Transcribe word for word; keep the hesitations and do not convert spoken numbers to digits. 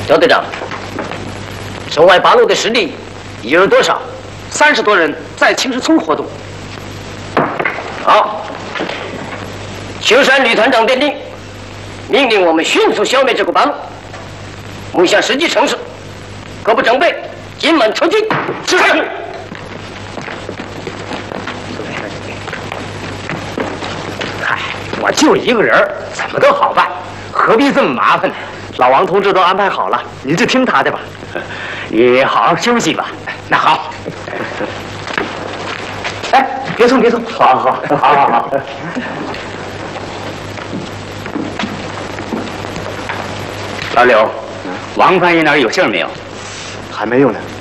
刘队长，城外八路的实力有多少？ 三十多人在青石村活动。 好，秋山吕团长电令，命令我们迅速消灭这个八路。目下实际城市，各部整备，今晚出击。是。 哎，我就一个人，怎么都好办，何必这么麻烦呢？老王同志都安排好了，你就听他的吧。你好好休息吧。那好。哎，别送，别送。好好好，好好好。老柳，王翻译那儿有信儿没有？ 还没有呢。